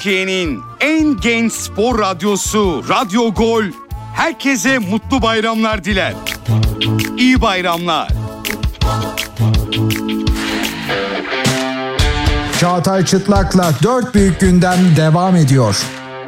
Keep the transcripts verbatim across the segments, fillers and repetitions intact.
Türkiye'nin en genç spor radyosu Radyo Gol herkese mutlu bayramlar diler. İyi bayramlar. Çağatay Çıtlak'la dört büyük gündem devam ediyor.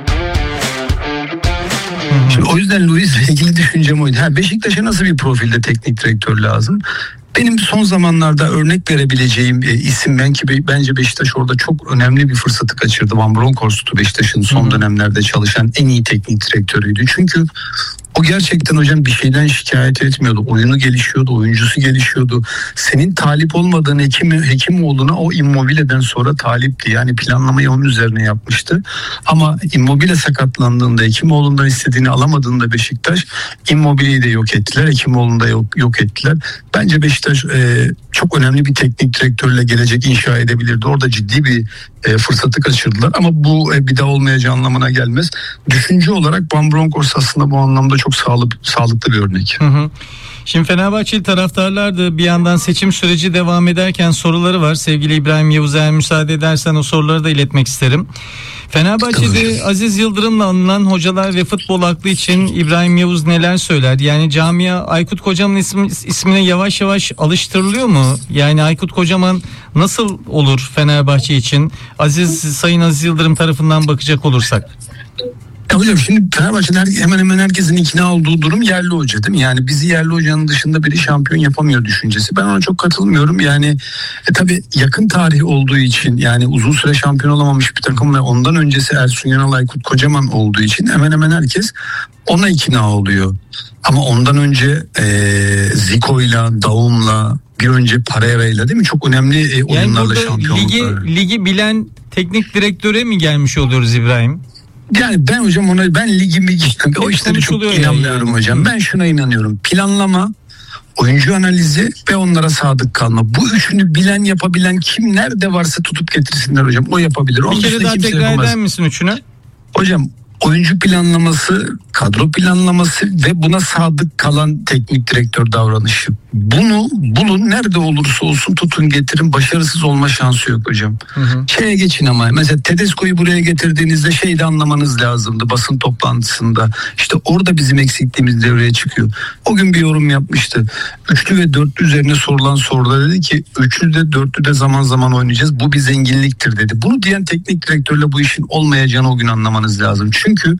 Şimdi o yüzden Luis'le ilgili düşüncem oydu. Ha, Beşiktaş'a nasıl bir profilde teknik direktör lazım? Benim son zamanlarda örnek verebileceğim e, isim ben ki bence Beşiktaş orada çok önemli bir fırsatı kaçırdı. Van Bronckhorst'tu Beşiktaş'ın son Hı-hı. dönemlerde çalışan en iyi teknik direktörüydü. Çünkü o gerçekten hocam bir şeyden şikayet etmiyordu. Oyunu gelişiyordu, oyuncusu gelişiyordu. Senin talip olmadığın Hekim, Hekimoğlu'na o Immobile'den sonra talipti. Yani planlamayı onun üzerine yapmıştı. Ama Immobile sakatlandığında, Hekimoğlu'ndan istediğini alamadığında Beşiktaş Immobile'yi de yok ettiler. Hekimoğlu'nu da yok, yok ettiler. Bence Beşiktaş e, çok önemli bir teknik direktörle gelecek inşa edebilirdi. Orada ciddi bir e, fırsatı kaçırdılar. Ama bu e, bir daha olmayacağı anlamına gelmez. Düşünce olarak Van Bronckhorst aslında bu anlamda çok sağlık, sağlıklı bir örnek. Hı hı. Şimdi Fenerbahçeli taraftarlar da bir yandan seçim süreci devam ederken soruları var. Sevgili İbrahim Yavuz, eğer müsaade edersen o soruları da iletmek isterim. Fenerbahçe'de Aziz Yıldırım'la anılan hocalar ve futbol aklı için İbrahim Yavuz neler söyler? Yani camia Aykut Kocaman ismi, ismine yavaş yavaş alıştırılıyor mu? Yani Aykut Kocaman nasıl olur Fenerbahçe için? Aziz Sayın Aziz Yıldırım tarafından bakacak olursak. Ya hocam şimdi Fenerbahçe'de hemen hemen herkesin ikna olduğu durum yerli hoca değil mi? Yani bizi yerli hocanın dışında biri şampiyon yapamıyor düşüncesi. Ben ona çok katılmıyorum. Yani e, tabii yakın tarih olduğu için, yani uzun süre şampiyon olamamış bir takım ve ondan öncesi Ersun Yanal, Aykut Kocaman olduğu için hemen hemen herkes ona ikna oluyor. Ama ondan önce e, Zico'yla, Daum'la, bir önce Pereira'yla değil mi? Çok önemli e, oyunlarla yani şampiyonluklar. Ligi, ligi bilen teknik direktöre mi gelmiş oluyoruz İbrahim? Yani ben hocam ona ben ligimi o işlere çok inanmıyorum yani. Hocam. Ben şuna inanıyorum. Planlama, oyuncu analizi ve onlara sadık kalma. Bu üçünü bilen, yapabilen kim nerede varsa tutup getirsinler hocam. O yapabilir. Bir kere daha tekrar eder misin üçünü? Hocam oyuncu planlaması, kadro planlaması ve buna sadık kalan teknik direktör davranışı. Bunu bulun, nerede olursa olsun tutun getirin, başarısız olma şansı yok hocam. Hı hı. Şeye geçin ama mesela Tedesco'yu buraya getirdiğinizde şeyde anlamanız lazımdı basın toplantısında. İşte orada bizim eksikliğimiz devreye çıkıyor. O gün bir yorum yapmıştı. Üçlü ve dörtlü üzerine sorulan soruda dedi ki üçlü de dörtlü de zaman zaman oynayacağız. Bu bir zenginliktir dedi. Bunu diyen teknik direktörle bu işin olmayacağını o gün anlamanız lazım. Çünkü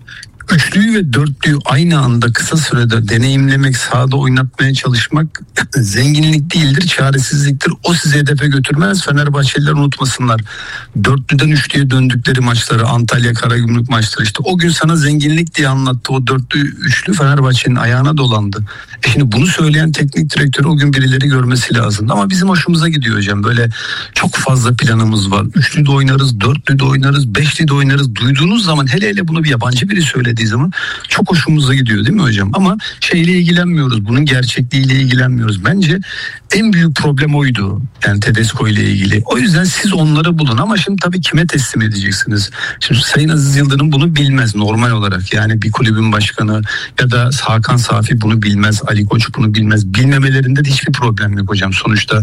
üçlüyü ve dörtlüyü aynı anda kısa sürede deneyimlemek, sahada oynatmaya çalışmak zenginlik değildir, çaresizliktir. O sizi hedefe götürmez. Fenerbahçeliler unutmasınlar. Dörtlüden üçlüye döndükleri maçları, Antalya Karagümrük maçları, işte o gün sana zenginlik diye anlattı. O dörtlü üçlü Fenerbahçe'nin ayağına dolandı. E şimdi bunu söyleyen teknik direktörü o gün birileri görmesi lazım. Ama bizim hoşumuza gidiyor hocam. Böyle çok fazla planımız var. Üçlü de oynarız, dörtlü de oynarız, beşli de oynarız. Duyduğunuz zaman, hele hele bunu bir yabancı biri söyledi zaman çok hoşumuza gidiyor değil mi hocam? Ama şeyle ilgilenmiyoruz. Bunun gerçekliğiyle ilgilenmiyoruz. Bence en büyük problem oydu. Yani Tedesco ile ilgili. O yüzden siz onları bulun. Ama şimdi tabii kime teslim edeceksiniz? Şimdi Sayın Aziz Yıldırım bunu bilmez normal olarak. Yani bir kulübün başkanı ya da Hakan Safi bunu bilmez. Ali Koç bunu bilmez. Bilmemelerinde de hiçbir problem yok hocam. Sonuçta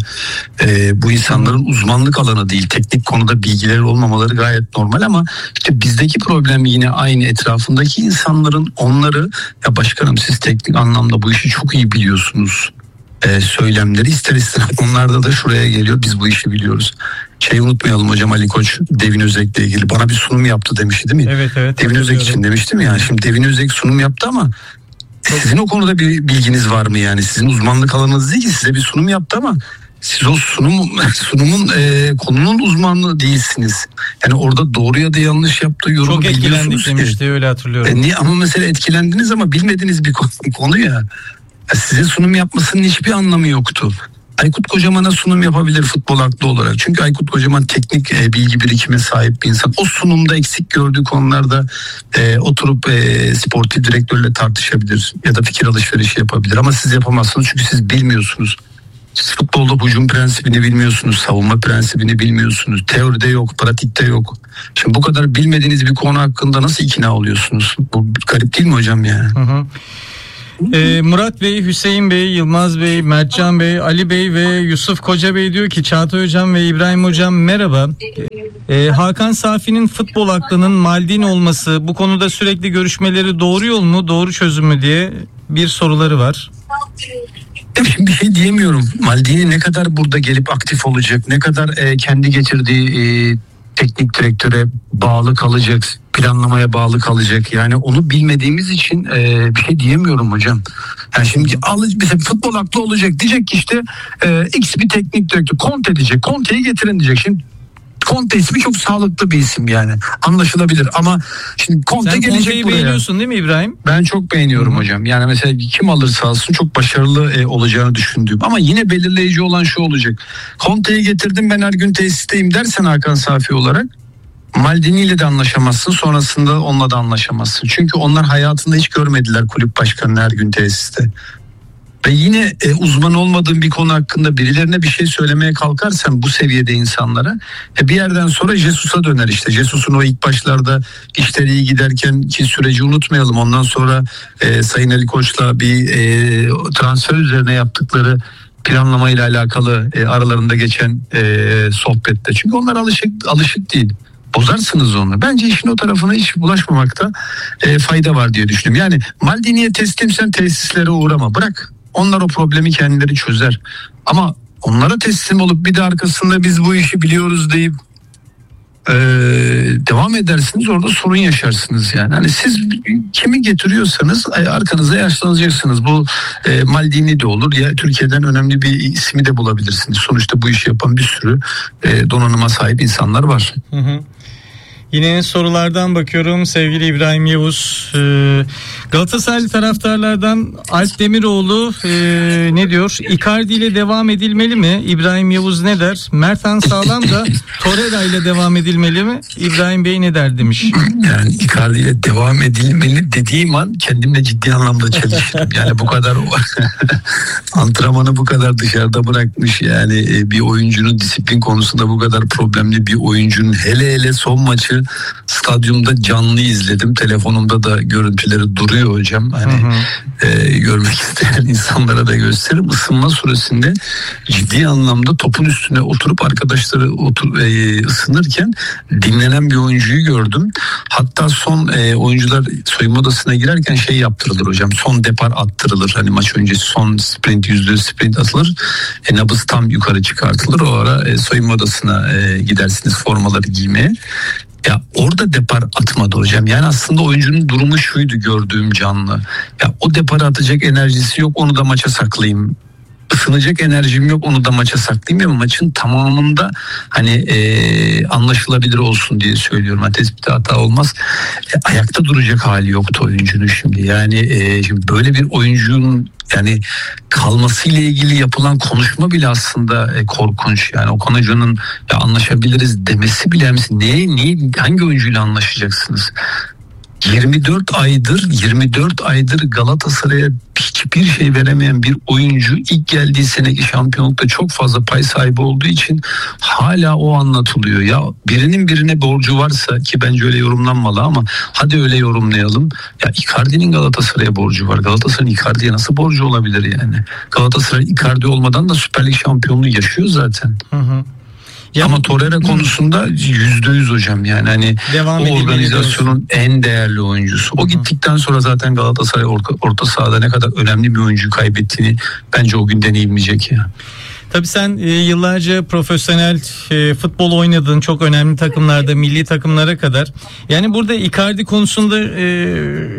e, bu insanların uzmanlık alanı değil. Teknik konuda bilgileri olmamaları gayet normal ama işte bizdeki problem yine aynı, etrafındaki insanların onları, ya başkanım siz teknik anlamda bu işi çok iyi biliyorsunuz e, söylemleri ister istemez onlarda da şuraya geliyor, biz bu işi biliyoruz. Şeyi unutmayalım hocam, Ali Koç Devin Özek'le ilgili bana bir sunum yaptı demişti değil mi? Evet evet. Devin Özek için demiştim ya. Şimdi Devin Özek sunum yaptı ama sizin o konuda bir bilginiz var mı yani? Sizin uzmanlık alanınız değil ki, size bir sunum yaptı ama siz o sunum, sunumun e, konunun uzmanlığı değilsiniz. Yani orada doğru ya da yanlış yaptığı yorumu çok etkilendik demişti ki. Öyle hatırlıyorum. E, niye? Ama mesela etkilendiniz ama bilmediğiniz bir konu, konu ya. ya. Size sunum yapmasının hiçbir anlamı yoktu. Aykut Kocaman'a sunum yapabilir futbol aklı olarak. Çünkü Aykut Kocaman teknik e, bilgi birikimine sahip bir insan. O sunumda eksik gördüğü konularda e, oturup e, sportif direktörle tartışabilir ya da fikir alışverişi yapabilir. Ama siz yapamazsınız çünkü siz bilmiyorsunuz. Siz futbolda hücum prensibini bilmiyorsunuz, savunma prensibini bilmiyorsunuz. Teoride yok, pratikte yok. Şimdi bu kadar bilmediğiniz bir konu hakkında nasıl ikna oluyorsunuz? Bu garip değil mi hocam yani? Hı hı. Ee, Murat Bey, Hüseyin Bey, Yılmaz Bey, Mertcan Bey, Ali Bey ve Yusuf Koca Bey diyor ki Çağatay Hocam ve İbrahim Hocam merhaba. Ee, Hakan Safi'nin futbol aklının Maldini olması, bu konuda sürekli görüşmeleri doğru yol mu, doğru çözüm mü diye bir soruları var. Şimdi bir şey diyemiyorum. Maldini ne kadar burada gelip aktif olacak, ne kadar e, kendi getirdiği e, teknik direktöre bağlı kalacak, planlamaya bağlı kalacak. Yani onu bilmediğimiz için e, bir şey diyemiyorum hocam. Yani şimdi alıcı mesela futbol aklı olacak, diyecek ki işte e, X bir teknik direktör Conte diyecek. Conte'yi getirin diyecek. Şimdi Conte ismi çok sağlıklı bir isim yani. Anlaşılabilir ama şimdi Conte Sen gelecek Conte'yi buraya. beğeniyorsun değil mi İbrahim? Ben çok beğeniyorum Hı-hı. hocam. Yani mesela kim alırsa alsın çok başarılı e, olacağını düşündüğüm. Ama yine belirleyici olan şu olacak. Conte'yi getirdim ben her gün tesisteyim dersen Hakan Safi olarak Maldini ile de anlaşamazsın. Sonrasında onunla da anlaşamazsın. Çünkü onlar hayatında hiç görmediler kulüp başkanını her gün tesiste. Ve yine e, uzman olmadığın bir konu hakkında birilerine bir şey söylemeye kalkarsan bu seviyede insanlara e, bir yerden sonra Jesus'a döner işte. Jesus'un o ilk başlarda işleri iyi giderken ki süreci unutmayalım. Ondan sonra e, Sayın Ali Koç'la bir e, transfer üzerine yaptıkları planlamayla alakalı e, aralarında geçen e, sohbette. Çünkü onlar alışık alışık değil. Bozarsınız onu. Bence işin o tarafına hiç bulaşmamakta e, fayda var diye düşünüyorum. Yani Maldini'ye teslimsen tesislere uğrama. Bırak. Onlar o problemi kendileri çözer. Ama onlara teslim olup bir de arkasında biz bu işi biliyoruz deyip e, devam edersiniz, orada sorun yaşarsınız yani. Hani siz kimi getiriyorsanız arkanıza yaşlanacaksınız. Bu e, Maldini de olur ya Türkiye'den önemli bir ismi de bulabilirsiniz. Sonuçta bu işi yapan bir sürü e, donanıma sahip insanlar var. Hı hı. Yine sorulardan bakıyorum sevgili İbrahim Yavuz. Ee, Galatasaraylı taraftarlardan Alp Demiroğlu e, ne diyor? Icardi ile devam edilmeli mi? İbrahim Yavuz ne der? Mertan Sağlam da Torreira ile devam edilmeli mi? İbrahim Bey ne der demiş. Yani Icardi ile devam edilmeli dediğim an kendimle ciddi anlamda çalışırım. Yani bu kadar antrenmanı bu kadar dışarıda bırakmış yani bir oyuncunun disiplin konusunda bu kadar problemli bir oyuncunun hele hele son maçı stadyumda canlı izledim. Telefonumda da görüntüleri duruyor hocam. Hani hı hı. E, görmek isteyen insanlara da gösteririm. Isınma süresinde ciddi anlamda topun üstüne oturup arkadaşları otur, e, ısınırken dinlenen bir oyuncuyu gördüm. Hatta son e, oyuncular soyunma odasına girerken şey yaptırılır hocam. Son depar attırılır. Hani maç öncesi son sprint yüzde sprint atılır. E, nabız tam yukarı çıkartılır. O ara e, soyunma odasına e, gidersiniz formaları giymeye. Ya orada depar atmadı hocam. Yani aslında oyuncunun durumu şuydu gördüğüm canlı. Ya o deparı atacak enerjisi yok, onu da maça saklayayım. Isınacak enerjim yok, onu da maça saklayayım ama maçın tamamında hani e, anlaşılabilir olsun diye söylüyorum. Yani tespitte hata olmaz. E, ayakta duracak hali yoktu oyuncunun şimdi. Yani e, şimdi böyle bir oyuncunun yani kalmasıyla ilgili yapılan konuşma bile aslında e, korkunç. Yani Okan Hoca'nın ya anlaşabiliriz demesi bile ne, ne, hangi oyuncuyla anlaşacaksınız? yirmi dört aydır yirmi dört aydır Galatasaray'a hiçbir şey veremeyen bir oyuncu ilk geldiği seneki şampiyonlukta çok fazla pay sahibi olduğu için hala o anlatılıyor. Ya birinin birine borcu varsa ki bence öyle yorumlanmalı ama hadi öyle yorumlayalım. Ya Icardi'nin Galatasaray'a borcu var. Galatasaray'ın Icardi'ye nasıl borcu olabilir yani? Galatasaray Icardi olmadan da Süper Lig şampiyonluğu yaşıyor zaten. Hı hı. Ya, ama Torreira konusunda yüzde yüz hocam yani hani devam o organizasyonun en değerli oyuncusu. O Hı-hı. gittikten sonra zaten Galatasaray orta, orta sahada ne kadar önemli bir oyuncu kaybettiğini bence o gün deneyimleyecek ya. Tabii sen e, yıllarca profesyonel e, futbol oynadın, çok önemli takımlarda, milli takımlara kadar. Yani burada Icardi konusunda e,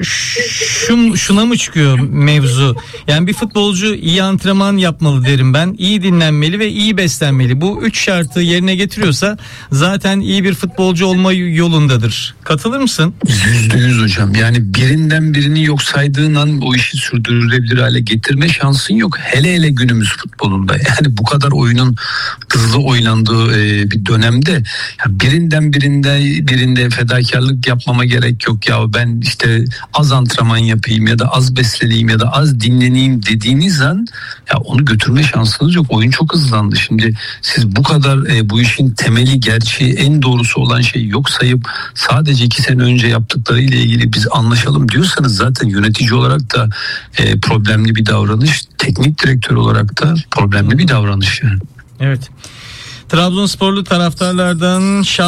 şun, şuna mı çıkıyor mevzu? Yani bir futbolcu iyi antrenman yapmalı derim ben. İyi dinlenmeli ve iyi beslenmeli. Bu üç şartı yerine getiriyorsa zaten iyi bir futbolcu olma yolundadır. Katılır mısın? Yüzde yüz hocam. Yani birinden birini yok saydığın an o işi sürdürülebilir hale getirme şansın yok. Hele hele günümüz futbolunda. Yani bu bu kadar oyunun hızlı oynandığı e, bir dönemde ya birinden birinde birinde fedakarlık yapmama gerek yok ya, ben işte az antrenman yapayım ya da az besleneyim ya da az dinleneyim dediğiniz an ya onu götürme şansınız yok. Oyun çok hızlandı. Şimdi siz bu kadar e, bu işin temeli, gerçeği, en doğrusu olan şeyi yok sayıp sadece iki sene önce yaptıkları ile ilgili biz anlaşalım diyorsanız zaten yönetici olarak da e, problemli bir davranış, teknik direktör olarak da problemli bir davranış yani. Evet. Trabzonsporlu taraftarlardan